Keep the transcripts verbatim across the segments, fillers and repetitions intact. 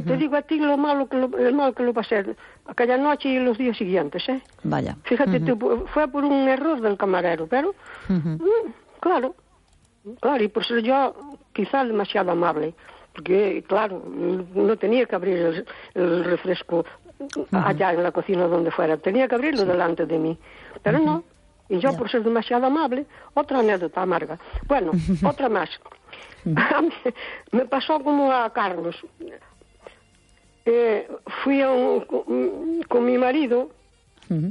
te uh-huh. digo a ti lo malo que lo, el mal que lo pasé aquella noche y los días siguientes, ¿eh? Vaya. Fíjate, uh-huh. tú, fue por un error del camarero, pero, uh-huh. mmm, claro, claro, y por ser yo quizá demasiado amable, porque, claro, no tenía que abrir el, el refresco uh-huh. allá en la cocina donde fuera, tenía que abrirlo sí. delante de mí, pero uh-huh. no, y yo ya. por ser demasiado amable, otra anécdota amarga. Bueno, uh-huh. otra más. A mí, me pasó como a Carlos. Eh, fui a un, con, con mi marido uh-huh.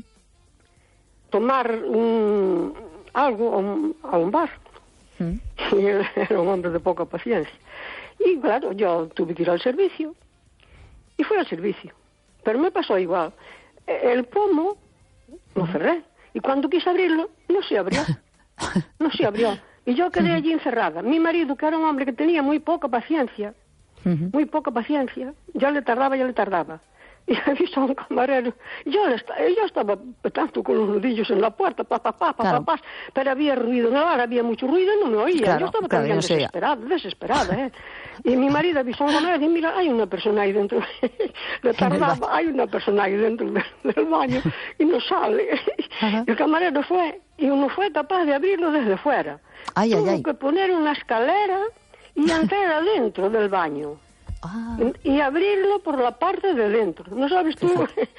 tomar un, algo a un, a un bar. Uh-huh. Y él era un hombre de poca paciencia. Y claro, yo tuve que ir al servicio. Y fui al servicio. Pero me pasó igual. El pomo lo cerré. Y cuando quise abrirlo, no se abrió. No se abrió. Y yo quedé allí encerrada. Mi marido, que era un hombre que tenía muy poca paciencia, uh-huh. muy poca paciencia, yo le tardaba, yo le tardaba. Y he visto a un camarero, yo, yo estaba petando con los nudillos en la puerta, pa, pa, pa, pa, claro. pa, pa, pero había ruido, no, ahora había mucho ruido y no me oía. Claro, yo estaba claro, también yo desesperada, sé. desesperada, ¿eh? Y mi marido avisó a un camarero y mira, hay una persona ahí dentro, le tardaba, hay una persona ahí dentro del, del baño y no sale. Uh-huh. El camarero fue, y no fue capaz de abrirlo desde fuera. Ay, Tuvo ay, ay. que poner una escalera y entrar adentro del baño. Ah. Y abrirlo por la parte de dentro. ¿No sabes tú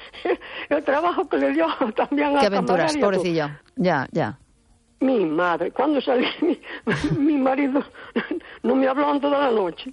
el trabajo que le dio también a qué aventuras, pobrecillo. Ya, ya. Mi madre, cuando salí, mi, mi marido no me habló en toda la noche.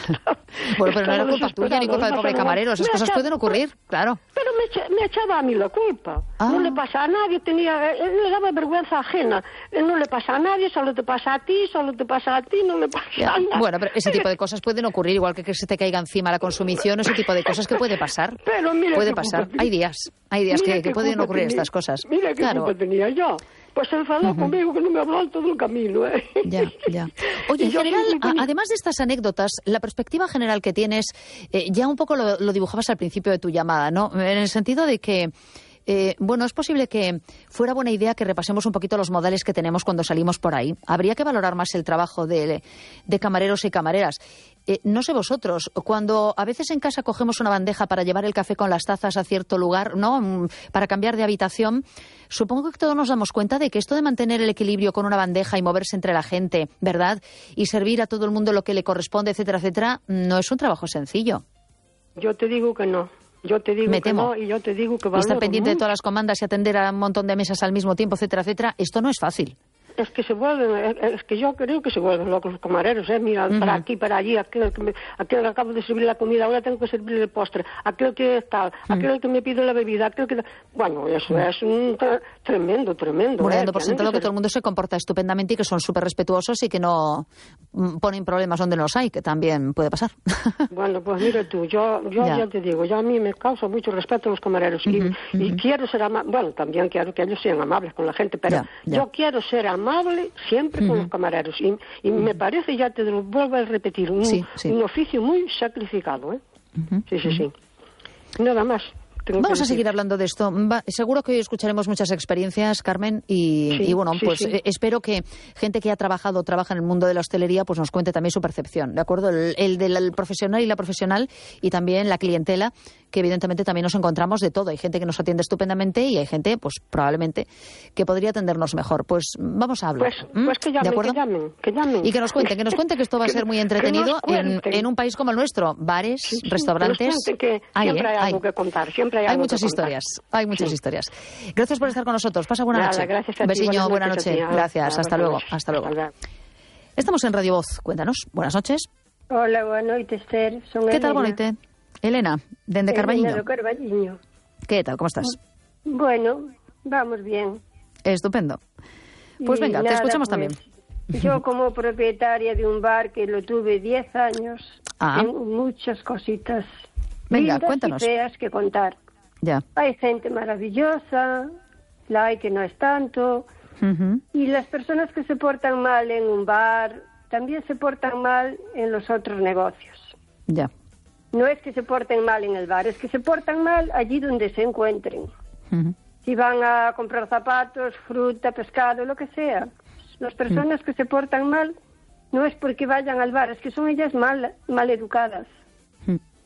Bueno, pero no era culpa tuya ni culpa del pobre camarero. Esas cosas pueden ocurrir, claro. Pero me, echa, me echaba a mí la culpa. Ah. No le pasa a nadie, tenía, le daba vergüenza ajena. No le pasa a nadie, solo te pasa a ti, solo te pasa a ti, no le pasa ya. a nadie. Bueno, pero ese tipo de cosas pueden ocurrir, igual que que se te caiga encima la consumición, ese tipo de cosas que puede pasar. Pero mira puede pasar. Hay días, hay días que, que pueden ocurrir tenía, estas cosas. Mira qué claro. culpa tenía yo. Pues se enfadó uh-huh. conmigo que no me habló en todo el camino, ¿eh? Ya, ya. Oye, en general, a, además de estas anécdotas, la perspectiva general que tienes, eh, ya un poco lo, lo dibujabas al principio de tu llamada, ¿no? En el sentido de que, eh, bueno, es posible que fuera buena idea que repasemos un poquito los modales que tenemos cuando salimos por ahí. Habría que valorar más el trabajo de, de camareros y camareras. Eh, no sé vosotros, cuando a veces en casa cogemos una bandeja para llevar el café con las tazas a cierto lugar, ¿no? Para cambiar de habitación, supongo que todos nos damos cuenta de que esto de mantener el equilibrio con una bandeja y moverse entre la gente, ¿verdad? Y servir a todo el mundo lo que le corresponde, etcétera, etcétera, no es un trabajo sencillo. Yo te digo que no. Yo te digo Me que temo. no y yo te digo que valoro estar pendiente mucho. de todas las comandas y atender a un montón de mesas al mismo tiempo, etcétera, etcétera, esto no es fácil. Es que se vuelven, es que yo creo que se vuelven locos los camareros, ¿eh? Mira, uh-huh. para aquí, para allí, aquel que, me, aquel que acabo de servir la comida, ahora tengo que servir el postre, aquel que tal, uh-huh. aquel que me pide la bebida, aquel que... Bueno, eso uh-huh. es un tra- tremendo, tremendo. Bueno, ¿eh? dando por sentado que todo el mundo se comporta estupendamente y que son súper respetuosos y que no ponen problemas donde no los hay, que también puede pasar. Bueno, pues mira tú, yo yo ya, ya te digo, ya a mí me causa mucho respeto los camareros y, uh-huh. y uh-huh. quiero ser amable, bueno, también quiero que ellos sean amables con la gente, pero ya, ya. yo quiero ser amable siempre con uh-huh. los camareros y, y uh-huh. me parece, ya te lo vuelvo a repetir, un, sí, sí. un oficio muy sacrificado, ¿eh? Uh-huh. Sí, sí, sí. Nada más. Vamos a seguir hablando de esto. Va, seguro que hoy escucharemos muchas experiencias, Carmen, y, sí, y bueno, sí, pues sí. Eh, espero que gente que ha trabajado o trabaja en el mundo de la hostelería pues nos cuente también su percepción, ¿de acuerdo? El, el del profesional y la profesional y también la clientela, que evidentemente también nos encontramos de todo. Hay gente que nos atiende estupendamente y hay gente, pues probablemente, que podría atendernos mejor. Pues vamos a hablar. Pues, pues que llamen, ¿de acuerdo? que llamen, que llamen. Y que nos cuenten, que nos cuenten que esto va a ser muy entretenido en, en un país como el nuestro. Bares, sí, sí, restaurantes. Que, que hay, siempre ¿eh? hay algo hay. que contar, siempre hay, hay algo muchas que historias, hay muchas sí. historias. Gracias por estar con nosotros. Pasa buena Nada, noche. Gracias a ti, Besiño, buena noche. noche. Gracias. Nada, hasta, luego. Noche. hasta luego. Hasta luego. Estamos en Radio Voz. Cuéntanos. Buenas noches. Hola, buenas noches, Esther. Son ¿Qué Elena. tal, buenas noches? Elena, dende Carballiño. Elena de Carballiño. ¿Qué tal? ¿Cómo estás? Bueno, vamos bien. Estupendo. Pues y venga, nada, te escuchamos pues, también. Yo como propietaria de un bar que lo tuve diez años, ah. tengo muchas cositas venga, lindas cuéntanos. y feas que contar. Ya. Hay gente maravillosa, la hay que no es tanto, uh-huh. y las personas que se portan mal en un bar también se portan mal en los otros negocios. Ya. No es que se porten mal en el bar, es que se portan mal allí donde se encuentren. Uh-huh. Si van a comprar zapatos, fruta, pescado, lo que sea. Las personas uh-huh. que se portan mal no es porque vayan al bar, es que son ellas mal, mal educadas. Uh-huh.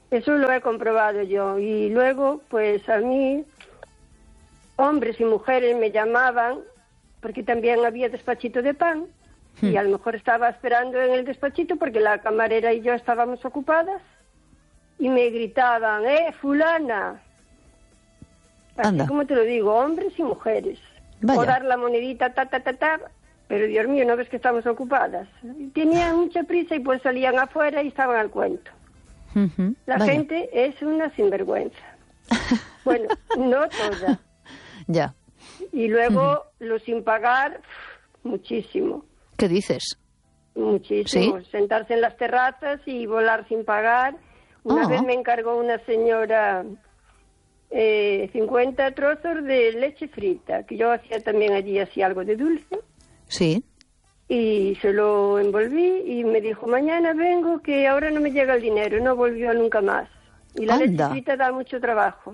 Eso lo he comprobado yo. Y luego, pues a mí, hombres y mujeres me llamaban, porque también había despachito de pan, hmm. y a lo mejor estaba esperando en el despachito porque la camarera y yo estábamos ocupadas, y me gritaban, ¡eh, fulana! Así Anda. Como te lo digo, hombres y mujeres. Vaya. O dar la monedita, ta, ta, ta, ta, pero Dios mío, ¿no ves que estamos ocupadas? Tenían mucha prisa y pues salían afuera y estaban al cuento. Uh-huh. La Vaya. Gente es una sinvergüenza. Bueno, no toda. Ya. Y luego, uh-huh. lo sin pagar, muchísimo. ¿Qué dices? Muchísimo. ¿Sí? Sentarse en las terrazas y volar sin pagar. Una oh. vez me encargó una señora eh, cincuenta trozos de leche frita, que yo hacía también allí, hacía algo de dulce. Sí. Y se lo envolví y me dijo, mañana vengo, que ahora no me llega el dinero. No volvió nunca más. Y la Anda. leche frita da mucho trabajo.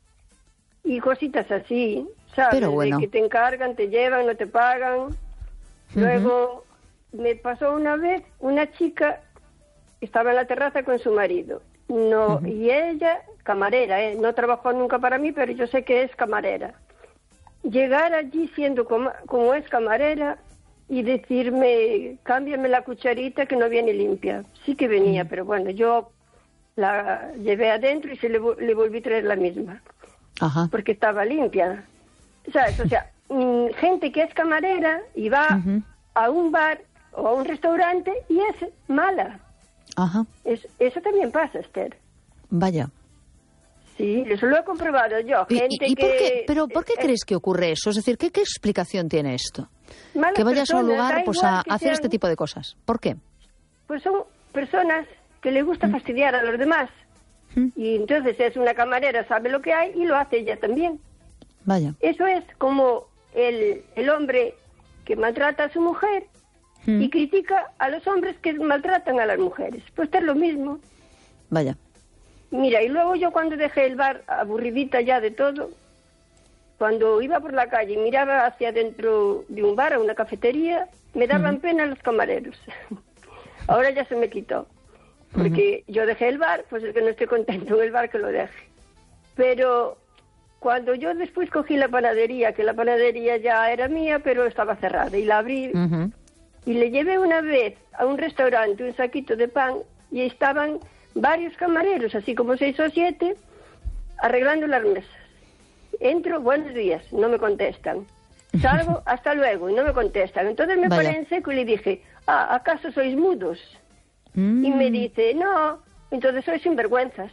Y cositas así, ¿sabes? Pero bueno. De que te encargan, te llevan, no te pagan. Uh-huh. Luego me pasó una vez, una chica estaba en la terraza con su marido. No, uh-huh. Y ella, camarera, ¿eh? No trabajó nunca para mí, pero yo sé que es camarera. Llegar allí siendo como, como es camarera y decirme, cámbiame la cucharita que no viene limpia. Sí que venía, uh-huh. pero bueno, yo la llevé adentro y se le, le volví a traer la misma. Ajá. Porque estaba limpia. ¿Sabes? O sea, gente que es camarera y va uh-huh. a un bar o a un restaurante y es mala. Ajá. Es, eso también pasa, Esther. Vaya. Sí, eso lo he comprobado yo. ¿Y, gente y, y que, por qué, ¿Pero por qué eh, crees que ocurre eso? Es decir, ¿qué, qué explicación tiene esto? Que vayas personas, a un lugar pues a hacer sean, este tipo de cosas. ¿Por qué? Pues son personas que les gusta mm. fastidiar a los demás. Mm. Y entonces es una camarera, sabe lo que hay y lo hace ella también. Vaya. Eso es como el, el hombre que maltrata a su mujer mm. y critica a los hombres que maltratan a las mujeres. Pues es lo mismo. Vaya. Mira, y luego yo cuando dejé el bar, aburridita ya de todo, cuando iba por la calle y miraba hacia dentro de un bar o una cafetería, me daban uh-huh. pena los camareros. Ahora ya se me quitó, porque uh-huh. yo dejé el bar, pues el que no esté contento en el bar que lo deje. Pero cuando yo después cogí la panadería, que la panadería ya era mía, pero estaba cerrada, y la abrí, uh-huh. y le llevé una vez a un restaurante un saquito de pan, y estaban varios camareros, así como seis o siete, arreglando las mesas. Entro, buenos días, no me contestan. Salgo, hasta luego, y no me contestan. Entonces me paré en seco y le dije, ah, ¿acaso sois mudos? Mm. Y me dice, no, entonces sois sinvergüenzas.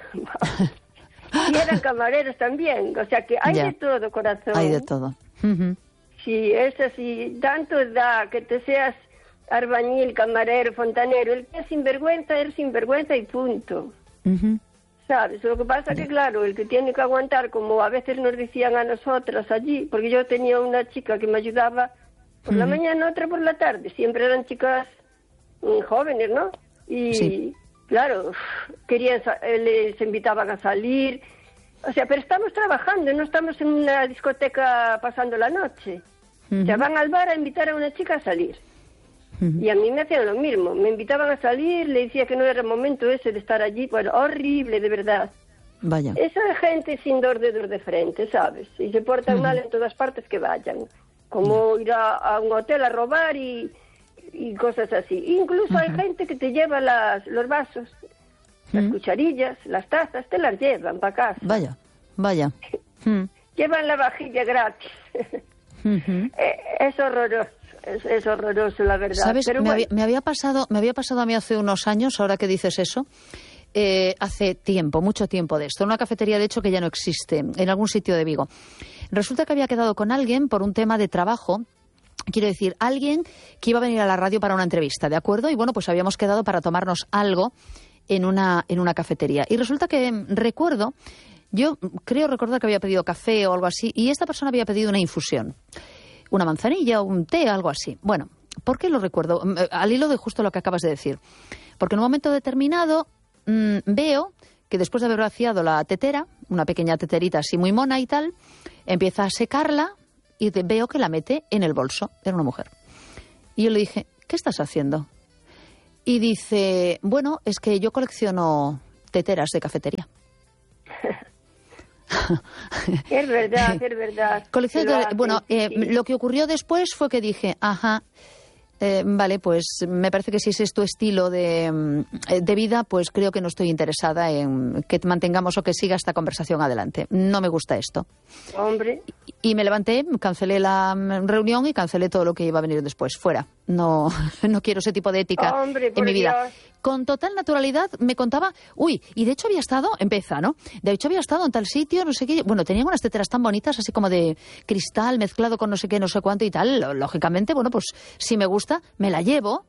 Y eran camareros también, o sea que hay ya. de todo, corazón. Hay de todo. Uh-huh. Sí, es así, tanto da que te seas albañil, camarero, fontanero, el que es sinvergüenza es sinvergüenza y punto. Uh-huh. ¿Sabes? Lo que pasa es que, claro, el que tiene que aguantar, como a veces nos decían a nosotras allí, porque yo tenía una chica que me ayudaba por uh-huh. la mañana, otra por la tarde, siempre eran chicas mm, jóvenes, ¿no? Y, sí. claro, querían, les invitaban a salir, o sea, pero estamos trabajando, no estamos en una discoteca pasando la noche. Uh-huh. O sea, van al bar a invitar a una chica a salir. Uh-huh. Y a mí me hacían lo mismo, me invitaban a salir, le decía que no era el momento ese de estar allí, bueno, horrible, de verdad. Vaya. Esa gente sin dos dedos de frente, ¿sabes? Y se portan uh-huh. mal en todas partes que vayan, como uh-huh. ir a, a un hotel a robar y, y cosas así. Incluso uh-huh. hay gente que te lleva las, los vasos, uh-huh. las cucharillas, las tazas, te las llevan para casa. Vaya, vaya. Uh-huh. Llevan la vajilla gratis. Uh-huh. Es horroroso. Es, es horroroso, la verdad. ¿Sabes? Pero me, bueno. había, me, había pasado, me había pasado a mí hace unos años, ahora que dices eso, eh, hace tiempo, mucho tiempo de esto, en una cafetería, de hecho, que ya no existe, en algún sitio de Vigo. Resulta que había quedado con alguien por un tema de trabajo, quiero decir, alguien que iba a venir a la radio para una entrevista, ¿de acuerdo? Y bueno, pues habíamos quedado para tomarnos algo en una, en una cafetería. Y resulta que recuerdo, yo creo recordar que había pedido café o algo así, y esta persona había pedido una infusión. Una manzanilla, un té, algo así. Bueno, ¿por qué lo recuerdo? Al hilo de justo lo que acabas de decir. Porque en un momento determinado mmm, veo que después de haber vaciado la tetera, una pequeña teterita así muy mona y tal, empieza a secarla y te, veo que la mete en el bolso. Era una mujer. Y yo le dije, ¿qué estás haciendo? Y dice, bueno, es que yo colecciono teteras de cafetería. Es verdad, es verdad. Colección de, bueno, eh, sí. Lo que ocurrió después fue que dije, ajá, eh, vale, pues me parece que si ese es tu estilo de, de vida, pues creo que no estoy interesada en que mantengamos o que siga esta conversación adelante. No me gusta esto. Hombre. Y, y me levanté, cancelé la reunión y cancelé todo lo que iba a venir después. Fuera. No, no quiero ese tipo de ética Hombre, en mi vida. Dios. Con total naturalidad me contaba, uy, y de hecho había estado, empieza, ¿no? De hecho había estado en tal sitio, no sé qué. Bueno, tenían unas teteras tan bonitas, así como de cristal mezclado con no sé qué, no sé cuánto y tal. Lógicamente, bueno, pues si me gusta, me la llevo.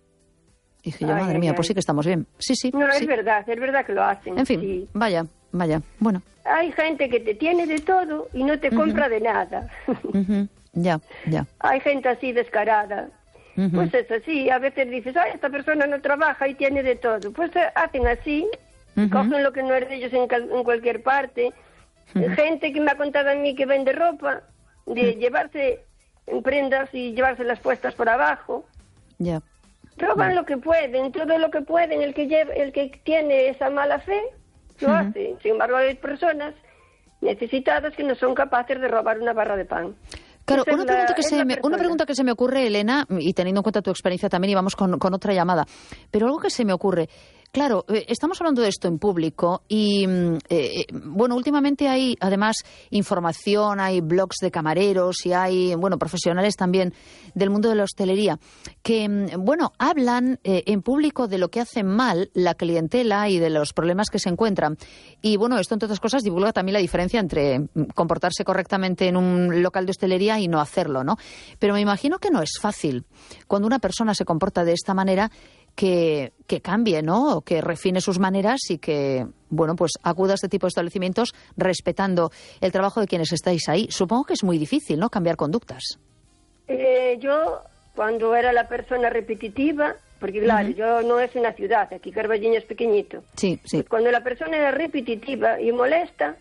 Y dije yo, ay, madre ay, mía, ay. Pues sí que estamos bien. Sí, sí. No, sí. Es verdad, es verdad que lo hacen. En fin, sí. vaya, vaya, bueno. Hay gente que te tiene de todo y no te uh-huh. compra de nada. Uh-huh. Ya, ya. Hay gente así descarada. Uh-huh. Pues es así, a veces dices, ay, esta persona no trabaja y tiene de todo. Pues hacen así, uh-huh. cogen lo que no es de ellos en, cal- en cualquier parte. Uh-huh. Gente que me ha contado a mí que vende ropa, de uh-huh. llevarse en prendas y llevárselas puestas por abajo. Ya. Yeah. Roban yeah. lo que pueden, todo lo que pueden. El que lleva, el que tiene esa mala fe, lo uh-huh. hace. Sin embargo, hay personas necesitadas que no son capaces de robar una barra de pan. Claro, una pregunta, que se me, una pregunta que se me ocurre, Elena, y teniendo en cuenta tu experiencia también, y vamos con, con otra llamada, pero algo que se me ocurre, claro, eh, estamos hablando de esto en público y, eh, bueno, últimamente hay además información, hay blogs de camareros y hay, bueno, profesionales también del mundo de la hostelería que, bueno, hablan eh, en público de lo que hacen mal la clientela y de los problemas que se encuentran. Y, bueno, esto, entre otras cosas, divulga también la diferencia entre comportarse correctamente en un local de hostelería y no hacerlo, ¿no? Pero me imagino que no es fácil cuando una persona se comporta de esta manera que, que cambie, ¿no? O que refine sus maneras y que, bueno, pues acuda a este tipo de establecimientos respetando el trabajo de quienes estáis ahí. Supongo que es muy difícil, ¿no?, cambiar conductas. Eh, yo, cuando era la persona repetitiva, porque claro, uh-huh. yo no es una ciudad, aquí Carballiño es pequeñito. Sí, sí. Cuando la persona era repetitiva y molesta,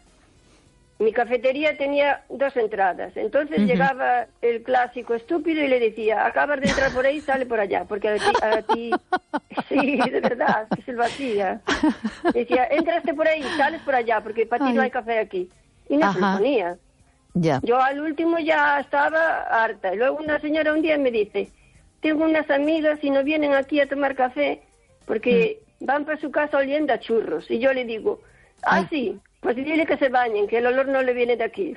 mi cafetería tenía dos entradas. Entonces uh-huh. llegaba el clásico estúpido y le decía, acabas de entrar por ahí, sale por allá. Porque a ti, a ti... sí, de verdad, que se lo hacía. Decía, entraste por ahí, sales por allá, porque para ti Ay. no hay café aquí. Y no se lo ponía. Ya. Yo al último ya estaba harta. Y luego una señora un día me dice, tengo unas amigas y no vienen aquí a tomar café porque uh-huh. van para su casa oliendo a churros. Y yo le digo, ah, Ay. sí. Pues dile que se bañen, que el olor no le viene de aquí.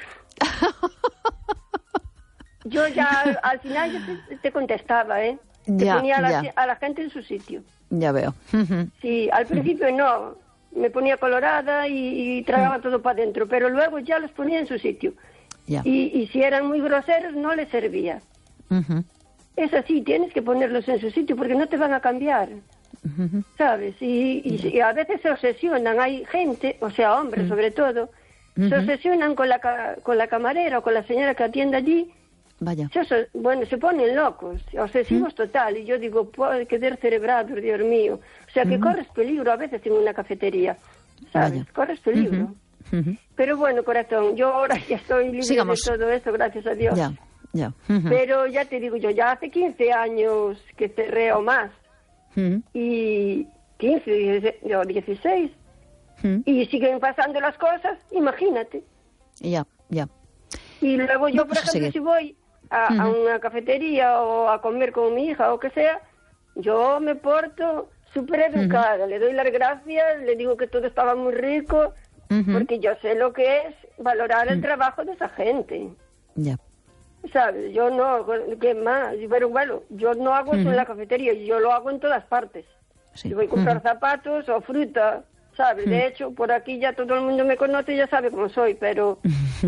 Yo ya, al final, yo te, te contestaba, ¿eh? Te ya, ponía a la, ya. a la gente en su sitio. Ya veo. Sí, al principio no. Me ponía colorada y, y tragaba todo para adentro, pero luego ya los ponía en su sitio. Ya. Y, y si eran muy groseros, no les servía. Uh-huh. Es así, tienes que ponerlos en su sitio porque no te van a cambiar. Uh-huh. ¿Sabes? Y, y, y a veces se obsesionan, hay gente, o sea, hombres uh-huh. sobre todo, uh-huh. se obsesionan con la, con la camarera o con la señora que atiende allí. Vaya. Se, bueno, se ponen locos, obsesivos uh-huh. total, y yo digo, puede quedar cerebrados, Dios mío. O sea, que uh-huh. corres peligro a veces en una cafetería, ¿sabes? Vaya. Corres peligro. Uh-huh. Uh-huh. Pero bueno, corazón, yo ahora ya estoy libre Sigamos. de todo eso, gracias a Dios. Ya, ya. Uh-huh. Pero ya te digo yo, ya hace quince años que cerré o más. Uh-huh. Y quince o dieciséis uh-huh. y siguen pasando las cosas, imagínate. Ya, ya. Y luego yo, Vamos por ejemplo, si voy a, uh-huh. a una cafetería o a comer con mi hija o que sea, yo me porto súper educada, uh-huh. le doy las gracias, le digo que todo estaba muy rico, uh-huh. porque yo sé lo que es valorar uh-huh. el trabajo de esa gente. Ya. ¿Sabes? Yo no, ¿qué más? Pero bueno, yo no hago uh-huh. eso en la cafetería, yo lo hago en todas partes. Sí. Yo voy a comprar uh-huh. zapatos o fruta, ¿sabes? Uh-huh. De hecho, por aquí ya todo el mundo me conoce y ya sabe cómo soy, pero...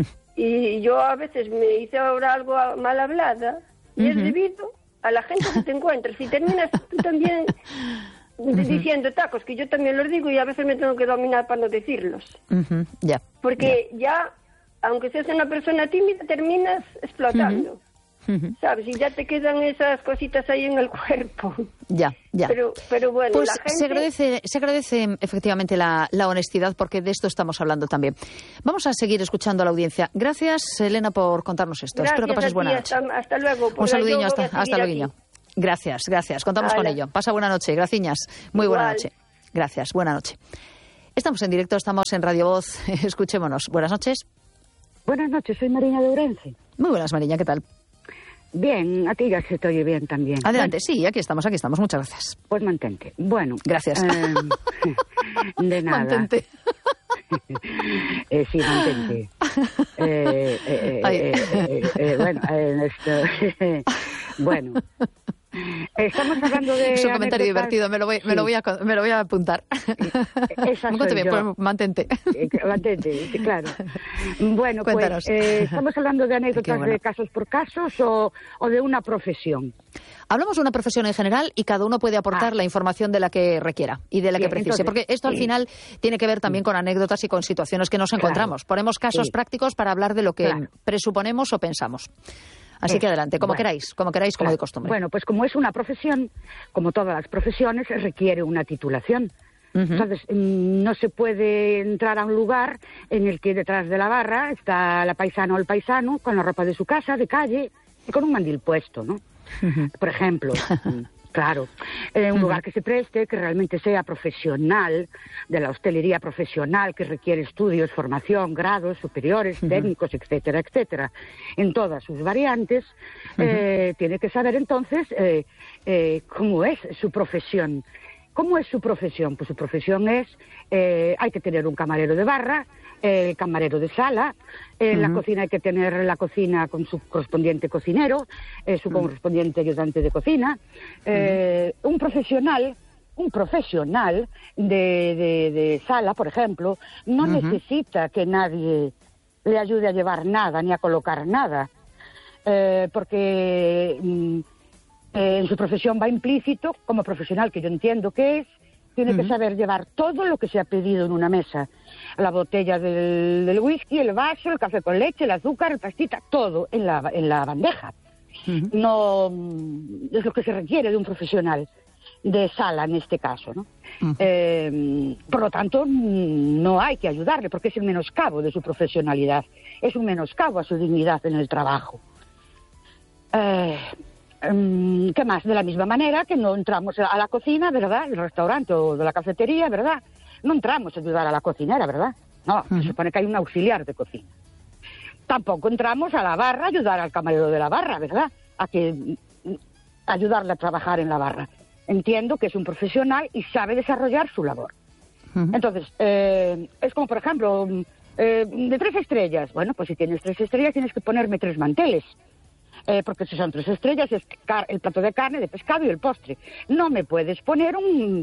y yo a veces me hice ahora algo mal hablada y uh-huh. es debido a la gente que te encuentras. Si terminas tú también uh-huh. diciendo tacos, que yo también los digo y a veces me tengo que dominar para no decirlos. Uh-huh. Yeah. Porque yeah. ya... aunque seas una persona tímida, terminas explotando, uh-huh. ¿sabes? Y ya te quedan esas cositas ahí en el cuerpo. Ya, ya. Pero, pero bueno, pues la gente... se agradece, se agradece efectivamente la, la honestidad, porque de esto estamos hablando también. Vamos a seguir escuchando a la audiencia. Gracias, Elena, por contarnos esto. Gracias. Espero que pases buena noche. Hasta, hasta luego. Un saludinho, hasta, hasta luego. Gracias, gracias. Contamos Hola. con ello. Pasa buena noche. Graciñas. Muy Igual. buena noche. Gracias. Buena noche. Estamos en directo, estamos en Radio Voz. Escuchémonos. Buenas noches. Buenas noches, soy Mariña de Ourense. Muy buenas, Mariña, ¿qué tal? Bien, a ti ya se te oye bien también. Adelante, bueno, sí, aquí estamos, aquí estamos. Muchas gracias. Pues mantente. Bueno. Gracias. Eh, de nada. Mantente. eh, sí, mantente. Eh, eh, eh, eh, eh, bueno, eh, esto, bueno. Estamos hablando de... Es un comentario divertido, me lo voy, sí. me lo voy, a, me lo voy a apuntar. Esa soy bien, yo. Pues mantente. Mantente, claro. Bueno, Cuéntanos. pues eh, estamos hablando de anécdotas bueno. de casos por casos o, o de una profesión. Hablamos de una profesión en general y cada uno puede aportar ah. la información de la que requiera y de la Bien, que precise. entonces, porque esto al sí. final tiene que ver también con anécdotas y con situaciones que nos encontramos. Claro. Ponemos casos sí. prácticos para hablar de lo que claro. presuponemos o pensamos. Así es. que adelante, como bueno, queráis, como queráis, como claro. de costumbre. Bueno, pues como es una profesión, como todas las profesiones, requiere una titulación. Uh-huh. Entonces, no se puede entrar a un lugar en el que detrás de la barra está la paisana o el paisano con la ropa de su casa, de calle, y con un mandil puesto, ¿no? Uh-huh. Por ejemplo... Claro, eh, un uh-huh. lugar que se preste, que realmente sea profesional, de la hostelería profesional, que requiere estudios, formación, grados superiores, uh-huh. técnicos, etcétera, etcétera, en todas sus variantes, uh-huh. eh, tiene que saber entonces eh, eh, cómo es su profesión. ¿Cómo es su profesión? Pues su profesión es, eh, hay que tener un camarero de barra, el camarero de sala, en uh-huh. la cocina hay que tener la cocina con su correspondiente cocinero, eh, su uh-huh. correspondiente ayudante de cocina. Eh, uh-huh. Un profesional, un profesional de, de, de sala, por ejemplo, no uh-huh. necesita que nadie le ayude a llevar nada ni a colocar nada, eh, porque mm, eh, en su profesión va implícito, como profesional que yo entiendo que es, tiene uh-huh. que saber llevar todo lo que se ha pedido en una mesa. La botella del, del whisky, el vaso, el café con leche, el azúcar, el pastita, todo en la, en la bandeja. Uh-huh. No es lo que se requiere de un profesional de sala en este caso, ¿no? Uh-huh. Eh, por lo tanto, no hay que ayudarle porque es el menoscabo de su profesionalidad. Es un menoscabo a su dignidad en el trabajo. Eh... ¿Qué más? De la misma manera que no entramos a la cocina, ¿verdad? Del restaurante o de la cafetería, ¿verdad? No entramos a ayudar a la cocinera, ¿verdad? No, uh-huh. se supone que hay un auxiliar de cocina. Tampoco entramos a la barra a ayudar al camarero de la barra, ¿verdad? A que a ayudarle a trabajar en la barra. Entiendo que es un profesional y sabe desarrollar su labor. Uh-huh. Entonces, eh, es como, por ejemplo, eh, de tres estrellas. Bueno, pues si tienes tres estrellas tienes que ponerme tres manteles. Eh, porque si son tres estrellas es car- el plato de carne, de pescado y el postre. No me puedes poner un,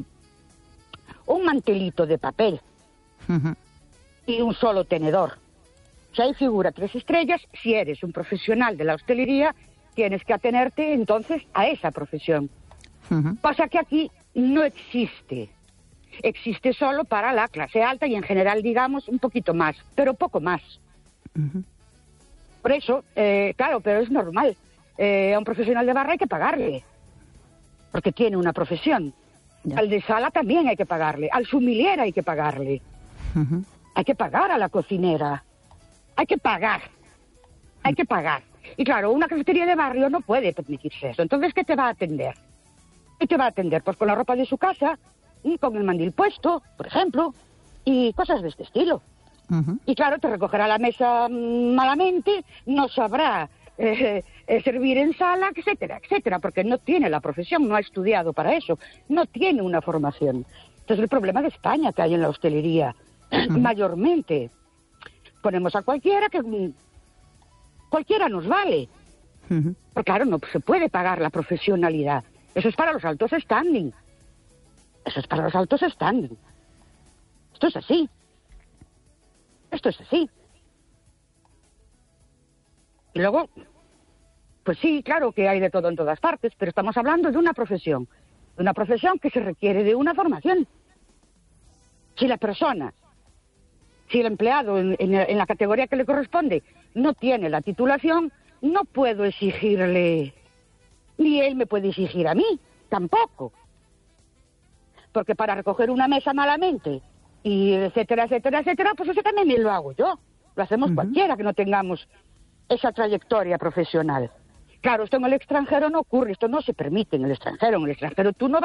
un mantelito de papel uh-huh. y un solo tenedor. Si ahí figura tres estrellas, si eres un profesional de la hostelería, tienes que atenerte entonces a esa profesión. Uh-huh. Pasa que aquí no existe. Existe solo para la clase alta y en general, digamos, un poquito más, pero poco más. Uh-huh. Por eso, eh, claro, pero es normal. Eh, a un profesional de barra hay que pagarle, porque tiene una profesión. Ya. Al de sala también hay que pagarle. Al sommelier hay que pagarle. Uh-huh. Hay que pagar a la cocinera. Hay que pagar. Hay que pagar. Y claro, una cafetería de barrio no puede permitirse eso. Entonces, ¿qué te va a atender? ¿Qué te va a atender? Pues con la ropa de su casa, y con el mandil puesto, por ejemplo, y cosas de este estilo. Uh-huh. Y claro, te recogerá la mesa malamente, no sabrá eh, eh, servir en sala, etcétera, etcétera, porque no tiene la profesión, no ha estudiado para eso, no tiene una formación. Entonces el problema de España que hay en la hostelería, uh-huh. mayormente, ponemos a cualquiera que cualquiera nos vale, uh-huh. pero claro, no se puede pagar la profesionalidad. Eso es para los altos standing. Eso es para los altos standing. Esto es así. Esto es así. Y luego, pues sí, claro que hay de todo en todas partes, pero estamos hablando de una profesión, de una profesión que se requiere de una formación. Si la persona, si el empleado en, en, en la categoría que le corresponde no tiene la titulación, no puedo exigirle, ni él me puede exigir a mí, tampoco. Porque para recoger una mesa malamente, y etcétera, etcétera, etcétera, pues eso también lo hago yo. Lo hacemos uh-huh. cualquiera que no tengamos esa trayectoria profesional. Claro, esto en el extranjero no ocurre, esto no se permite en el extranjero. En el extranjero tú no